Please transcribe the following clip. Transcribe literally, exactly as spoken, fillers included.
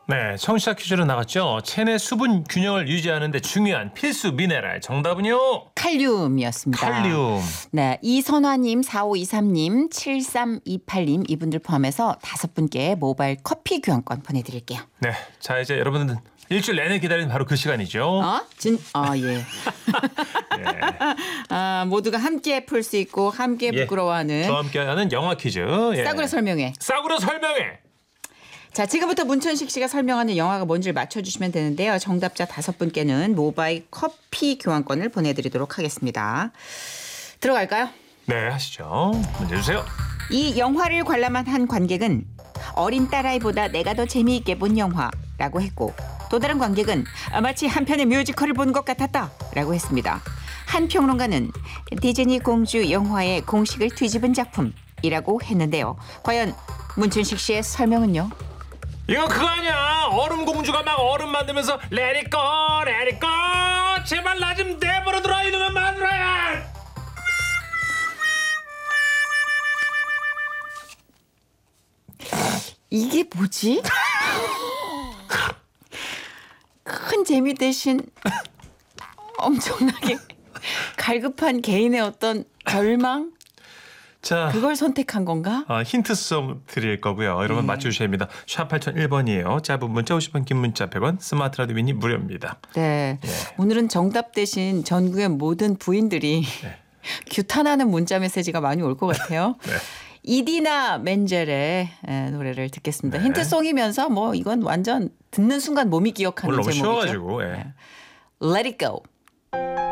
네, 청취자 퀴즈로 나갔죠. 체내 수분 균형을 유지하는 데 중요한 필수 미네랄. 정답은요? 칼륨이었습니다. 칼륨. 네, 이선화님, 사오이삼님, 칠삼이팔님 이분들 포함해서 다섯 분께 모바일 커피 교환권 보내드릴게요. 네, 자 이제 여러분들 일주일 내내 기다리는 바로 그 시간이죠. 어? 진, 아 예. 네. 아 모두가 함께 풀 수 있고 함께 예. 부끄러워하는 저와 함께하는 영화 퀴즈. 예. 싸구려 설명회. 싸구려 설명회. 자, 지금부터 문천식 씨가 설명하는 영화가 뭔지를 맞춰주시면 되는데요. 정답자 다섯 분께는 모바일 커피 교환권을 보내드리도록 하겠습니다. 들어갈까요? 네, 하시죠. 문제 주세요. 이 영화를 관람한 한 관객은 어린 딸아이보다 내가 더 재미있게 본 영화라고 했고 또 다른 관객은 마치 한 편의 뮤지컬을 본 것 같았다라고 했습니다. 한 평론가는 디즈니 공주 영화의 공식을 뒤집은 작품이라고 했는데요. 과연 문천식 씨의 설명은요? 이거 그거 아니야. 얼음 공주가 막 얼음 만들면서 Let it go, let it go. 제발 나 좀 내버려둬라 이놈의 마누라야. 이게 뭐지? 큰 재미 대신 엄청나게 갈급한 개인의 어떤 절망? 자, 그걸 선택한 건가? 어, 힌트송 드릴 거고요. 여러분 네. 맞춰주셔야 합니다. 샵 팔공공일 번이에요. 짧은 문자 오십 원, 긴 문자 백 원, 스마트 라디오 미니 무료입니다. 네. 예. 오늘은 정답 대신 전국의 모든 부인들이 네. 규탄하는 문자 메시지가 많이 올 것 같아요. 네. 이디나 멘젤의 에, 노래를 듣겠습니다. 네. 힌트송이면서 뭐 이건 완전 듣는 순간 몸이 기억하는 오늘 너무 제목이죠. 쉬워가지고. 예. Let it go.